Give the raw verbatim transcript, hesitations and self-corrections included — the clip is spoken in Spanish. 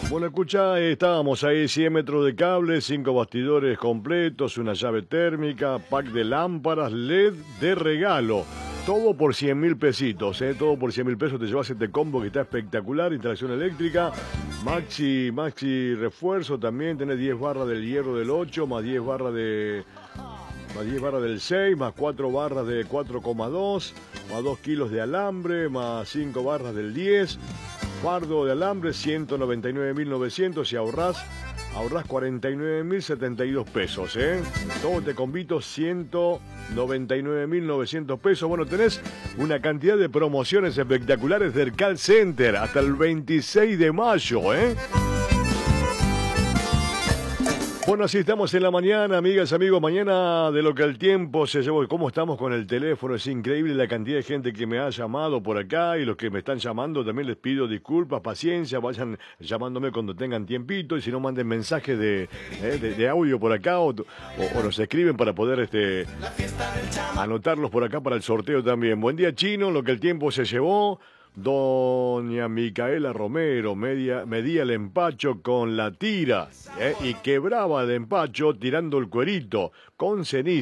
Bueno, escucha, eh, estábamos ahí, cien metros de cable, cinco bastidores completos, una llave térmica, pack de lámparas L E D de regalo. Todo por cien mil pesitos, eh, todo por cien mil pesos te llevas este combo que está espectacular, instalación eléctrica, maxi, maxi refuerzo también, tenés diez barras del hierro del ocho, más diez barras de... más diez barras del seis, más cuatro barras de cuatro coma dos, más dos kilos de alambre, más cinco barras del diez, fardo de alambre ciento noventa y nueve mil novecientos y ahorrás, ahorrás cuarenta y nueve mil setenta y dos pesos, ¿eh? Todo te convito ciento noventa y nueve mil novecientos pesos. Bueno, tenés una cantidad de promociones espectaculares del Call Center hasta el veintiséis de mayo, ¿eh? Bueno, así estamos en la mañana, amigas, amigos, mañana de lo que el tiempo se llevó. ¿Cómo estamos con el teléfono? Es increíble la cantidad de gente que me ha llamado por acá y los que me están llamando también les pido disculpas, paciencia, vayan llamándome cuando tengan tiempito y si no manden mensajes de, eh, de, de audio por acá o, o, o nos escriben para poder este, anotarlos por acá para el sorteo también. Buen día, Chino, lo que el tiempo se llevó. Doña Micaela Romero media, medía el empacho con la tira, ¿eh? Y quebraba el empacho tirando el cuerito con ceniza.